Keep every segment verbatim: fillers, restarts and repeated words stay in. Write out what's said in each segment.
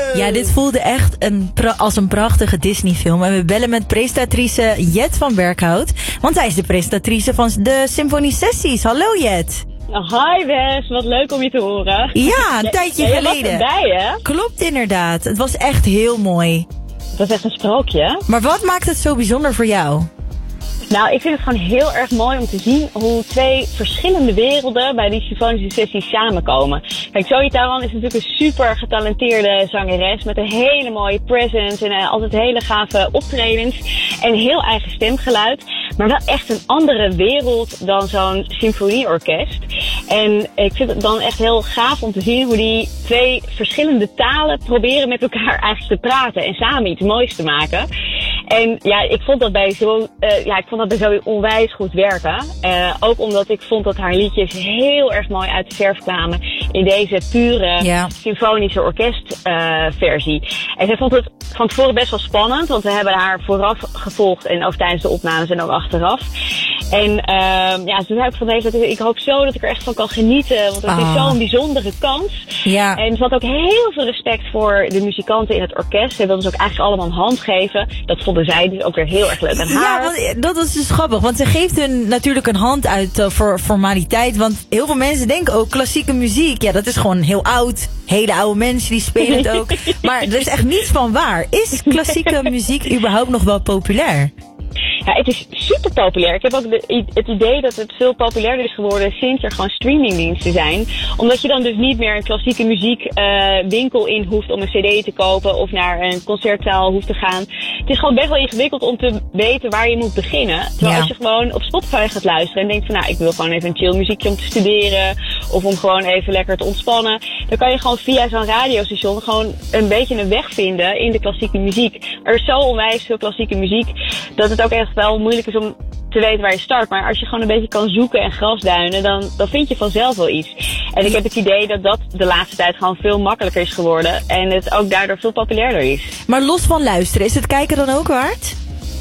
Ja, dit voelde echt een pra- als een prachtige Disney-film. En we bellen met presentatrice Jet van Berkhout. Want zij is de presentatrice van de Symfonie-sessies. Hallo Jet. Hi Wes, wat leuk om je te horen. Ja, een tijdje ja, jij geleden. was erbij, hè? Klopt inderdaad. Het was echt heel mooi. Dat is echt een sprookje. Maar wat maakt het zo bijzonder voor jou? Nou, ik vind het gewoon heel erg mooi om te zien hoe twee verschillende werelden bij die symfonische sessies samenkomen. Kijk, Zoe Tauran is natuurlijk een super getalenteerde zangeres met een hele mooie presence en uh, altijd hele gave optredens en heel eigen stemgeluid. Maar wel echt een andere wereld dan zo'n symfonieorkest. En ik vind het dan echt heel gaaf om te zien hoe die twee verschillende talen proberen met elkaar eigenlijk te praten en samen iets moois te maken. En ja, ik vond dat bij zo, uh, ja, ik vond dat bij Zoe onwijs goed werken. Uh, ook omdat ik vond dat haar liedjes heel erg mooi uit de verf kwamen in deze pure ja. symfonische orkestversie. Uh, en zij vond het van tevoren best wel spannend, want we hebben haar vooraf gevolgd en ook tijdens de opnames en ook achteraf. En uh, ja, toen heb ik van deze, ik hoop zo dat ik er echt van kan genieten, want het ah. is zo'n bijzondere kans. Ja. En ze had ook heel veel respect voor de muzikanten in het orkest. Ze wilden dus ook eigenlijk allemaal een hand geven. Dat vonden zij dus ook weer heel erg leuk aan haar. Ja, want, dat was dus grappig, want ze geeft hun natuurlijk een hand uit uh, voor formaliteit. Want heel veel mensen denken ook, klassieke muziek, ja, dat is gewoon heel oud. Hele oude mensen die spelen het ook. Maar er is echt niets van waar. Is klassieke muziek überhaupt nog wel populair? Ja, het is super populair. Ik heb ook de, het idee dat het veel populairder is geworden sinds er gewoon streamingdiensten zijn. Omdat je dan dus niet meer een klassieke muziekwinkel uh, in hoeft om een cd te kopen of naar een concertzaal hoeft te gaan. Het is gewoon best wel ingewikkeld om te weten waar je moet beginnen. Terwijl ja. als je gewoon op Spotify gaat luisteren en denkt van nou, ik wil gewoon even een chill muziekje om te studeren of om gewoon even lekker te ontspannen. Dan kan je gewoon via zo'n radiostation gewoon een beetje een weg vinden in de klassieke muziek. Er is zo onwijs veel klassieke muziek dat het ook echt wel moeilijk is om te weten waar je start. Maar als je gewoon een beetje kan zoeken en grasduinen, dan, dan vind je vanzelf wel iets. En ik heb het idee dat dat de laatste tijd gewoon veel makkelijker is geworden. En het ook daardoor veel populairder is. Maar los van luisteren, is het kijken dan ook waard?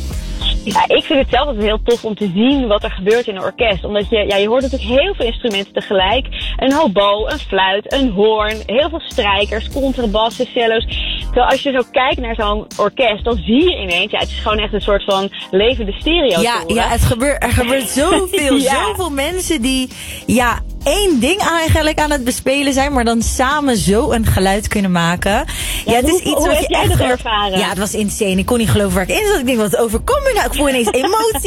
Ja, ik vind het zelf altijd heel tof om te zien wat er gebeurt in een orkest. Omdat je, ja, je hoort natuurlijk heel veel instrumenten tegelijk. Een hobo, een fluit, een hoorn, heel veel strijkers, contrabassen, cello's. Terwijl als je zo kijkt naar zo'n orkest, dan zie je ineens, ja, het is gewoon echt een soort van levende stereo. Ja, ja, het gebeurt, er gebeurt zoveel, ja. zoveel mensen die, ja, één ding eigenlijk aan het bespelen zijn, maar dan samen zo een geluid kunnen maken. Ja, ja het is hoe, iets hoe wat heb je jij echt dat ervaren? Ja, het was insane. Ik kon niet geloven waar ik in zat. Ik denk, wat overkom je nou? Ik voel ineens emotie.